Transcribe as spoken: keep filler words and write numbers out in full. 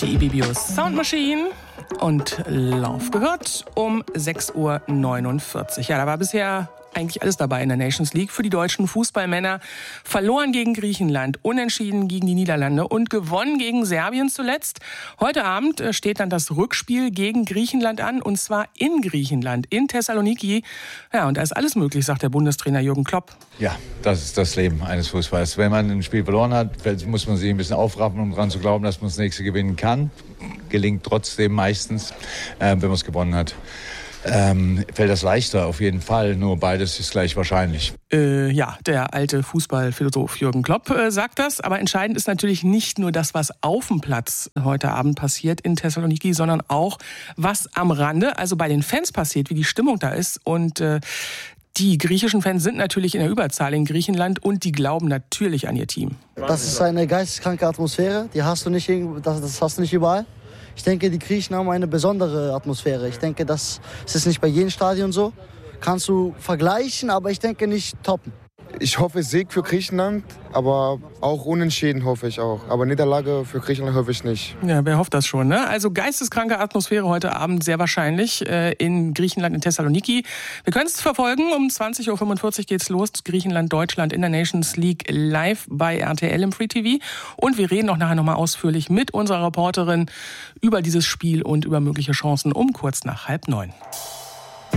die Ibibius Sound Machine und Lauf gehört um sechs Uhr neunundvierzig. Ja, da war bisher eigentlich alles dabei in der Nations League für die deutschen Fußballmänner. Verloren gegen Griechenland, unentschieden gegen die Niederlande und gewonnen gegen Serbien zuletzt. Heute Abend steht dann das Rückspiel gegen Griechenland an, und zwar in Griechenland, in Thessaloniki. Ja, und da ist alles möglich, sagt der Bundestrainer Jürgen Klopp. Ja, das ist das Leben eines Fußballers. Wenn man ein Spiel verloren hat, muss man sich ein bisschen aufraffen, um daran zu glauben, dass man das nächste gewinnen kann. Gelingt trotzdem meistens, äh, wenn man es gewonnen hat. Ähm, fällt das leichter, auf jeden Fall. Nur beides ist gleich wahrscheinlich. Äh, ja, der alte Fußballphilosoph Jürgen Klopp äh, sagt das. Aber entscheidend ist natürlich nicht nur das, was auf dem Platz heute Abend passiert in Thessaloniki, sondern auch, was am Rande, also bei den Fans passiert, wie die Stimmung da ist. Und äh, die griechischen Fans sind natürlich in der Überzahl in Griechenland und die glauben natürlich an ihr Team. Das ist eine geisteskranke Atmosphäre. Die hast du nicht, das, das hast du nicht überall. Ich denke, die Griechen haben eine besondere Atmosphäre. Ich denke, das ist nicht bei jedem Stadion so. Kannst du vergleichen, aber ich denke nicht toppen. Ich hoffe Sieg für Griechenland, aber auch Unentschieden hoffe ich auch. Aber Niederlage für Griechenland hoffe ich nicht. Ja, wer hofft das schon, ne? Also geisteskranke Atmosphäre heute Abend, sehr wahrscheinlich, äh, in Griechenland, in Thessaloniki. Wir können es verfolgen, um zwanzig Uhr fünfundvierzig geht's los. Griechenland, Deutschland in der Nations League live bei R T L im Free T V. Und wir reden auch nachher nochmal ausführlich mit unserer Reporterin über dieses Spiel und über mögliche Chancen um kurz nach halb neun.